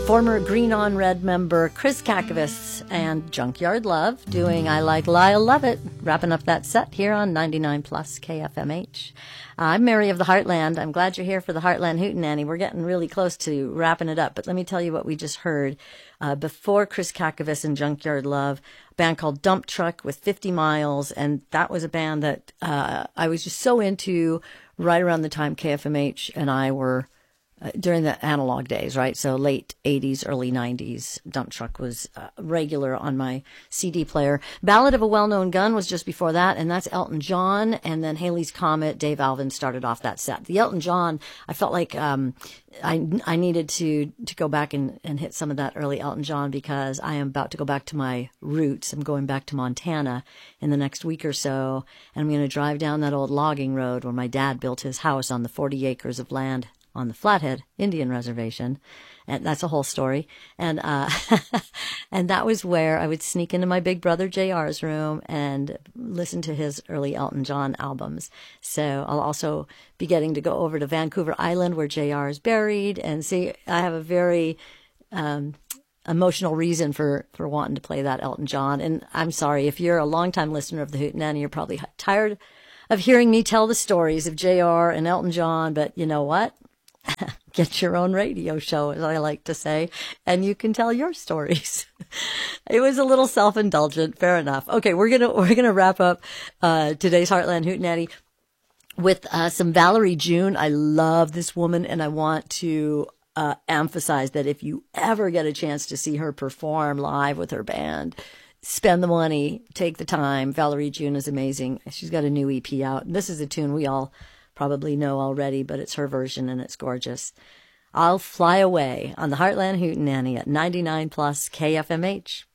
Former Green on Red member Chris Kakovitz and Junkyard Love doing I Like Lyle Love It, wrapping up that set here on 99 Plus KFMH. I'm Mary of the Heartland. I'm glad you're here for the Heartland Hootenanny. We're getting really close to wrapping it up, but let me tell you what we just heard. Before Chris Kakovitz and Junkyard Love, a band called Dump Truck with 50 Miles, and that was a band that I was just so into right around the time KFMH and I were during the analog days, right? So late 80s, early 90s, Dump Truck was regular on my CD player. Ballad of a Well-Known Gun was just before that, and that's Elton John. And then Haley's Comet, Dave Alvin started off that set. The Elton John, I felt like I needed to go back and hit some of that early Elton John because I am about to go back to my roots. I'm going back to Montana in the next week or so, and I'm going to drive down that old logging road where my dad built his house on the 40 acres of land on the Flathead Indian Reservation. And that's a whole story. And, and that was where I would sneak into my big brother JR's room and listen to his early Elton John albums. So I'll also be getting to go over to Vancouver Island where JR is buried and see, I have a very, emotional reason for wanting to play that Elton John. And I'm sorry, if you're a longtime listener of the Hootenanny, you're probably tired of hearing me tell the stories of JR and Elton John, but you know what? Get your own radio show, as I like to say, and you can tell your stories. It was a little self-indulgent, fair enough. Okay, we're gonna wrap up today's Heartland Hootenanny with some Valerie June. I love this woman, and I want to emphasize that if you ever get a chance to see her perform live with her band, spend the money, take the time. Valerie June is amazing. She's got a new EP out. This is a tune we all probably know already, but it's her version and it's gorgeous. I'll Fly Away on the Heartland Hootenanny at 99 Plus KFMH.